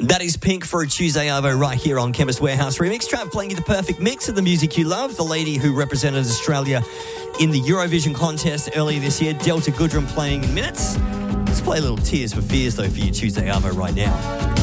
That is Pink for a Tuesday Arvo right here on Chemist Warehouse Remix. Trav playing you the perfect mix of the music you love. The lady who represented Australia in the Eurovision contest earlier this year, Delta Goodrem, playing in minutes. Let's play a little Tears for Fears, though, for you Tuesday Arvo right now.